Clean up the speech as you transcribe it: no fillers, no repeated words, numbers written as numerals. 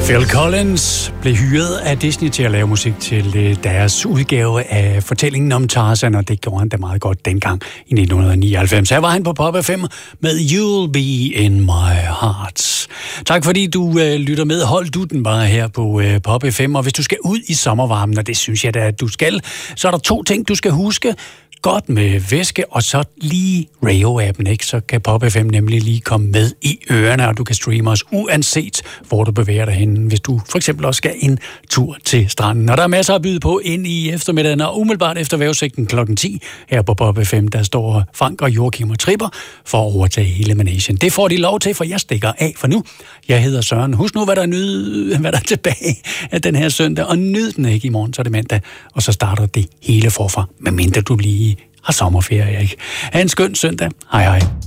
Phil Collins blev hyret af Disney til at lave musik til deres udgave af fortællingen om Tarzan, og det gjorde han da meget godt dengang i 1999. Her var han på Pop FM med You'll Be In My Heart. Tak fordi du lytter med. Hold du den bare her på Pop FM, og hvis du skal ud i sommervarmen, og det synes jeg da, at du skal, så er der 2 ting, du skal huske. Godt med væske, og så lige Radio-appen, ikke? Så kan Pop FM nemlig lige komme med i ørerne, og du kan streame os uanset, hvor du bevæger dig hen, hvis du for eksempel også skal en tur til stranden. Og der er masser at byde på ind i eftermiddagen, og umiddelbart efter vejrudsigten klokken 10 her på Pop FM, der står Frank og Joachim og Tripper for at overtage hele managen. Det får de lov til, for jeg stikker af for nu. Jeg hedder Søren. Husk nu, hvad der er tilbage af den her søndag, og nyd den ikke i morgen, så er det mandag, og så starter det hele forfra, medmindre du lige har sommerferie, ikke? Ha' en skøn søndag. Hej hej.